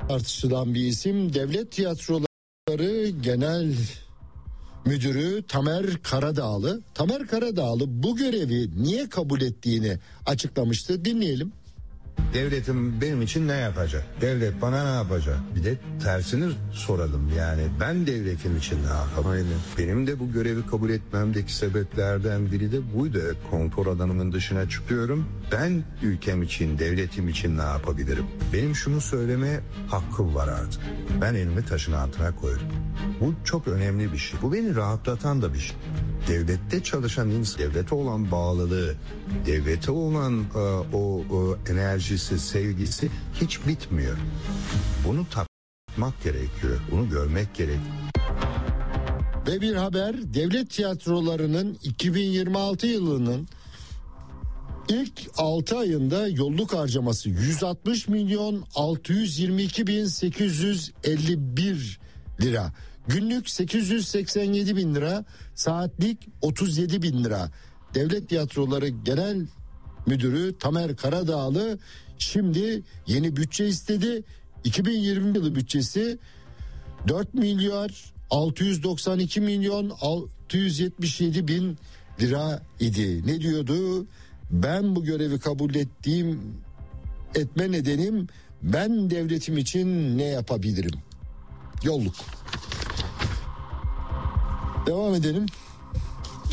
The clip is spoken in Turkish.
tartışılan bir isim. Devlet Tiyatroları Genel Müdürü Tamer Karadağlı. Tamer Karadağlı bu görevi niye kabul ettiğini açıklamıştı. Dinleyelim. Devletim benim için ne yapacak? Devlet bana ne yapacak? Bir de tersini soralım, yani ben devletim için ne yapayım? Benim de bu görevi kabul etmemdeki sebeplerden biri de buydu. Konfor alanımın dışına çıkıyorum. Ben ülkem için, devletim için ne yapabilirim? Benim şunu söyleme hakkım var artık. Ben elimi taşın altına koyuyorum. Bu çok önemli bir şey. Bu beni rahatlatan da bir şey. Devlette çalışan insan, devlete olan bağlılığı, devlete olan o enerjisi, sevgisi hiç bitmiyor. Bunu tatmak gerekiyor, bunu görmek gerekiyor. Ve bir haber, devlet tiyatrolarının 2026 yılının ilk 6 ayında yolluk harcaması 160 milyon 622 bin 851 lira. Günlük 887 bin lira, saatlik 37 bin lira. Devlet Tiyatroları Genel Müdürü Tamer Karadağlı şimdi yeni bütçe istedi. 2020 yılı bütçesi 4 milyar 692 milyon 677 bin lira idi. Ne diyordu? Ben bu görevi kabul etme nedenim, ben devletim için ne yapabilirim? Yolluk. Devam edelim.